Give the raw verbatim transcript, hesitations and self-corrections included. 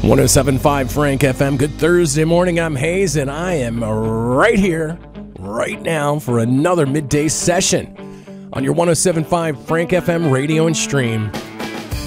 one oh seven point five Frank F M. Good Thursday morning. I'm Hayes, and I am right here, right now, for another midday session on your one oh seven point five Frank F M radio and stream.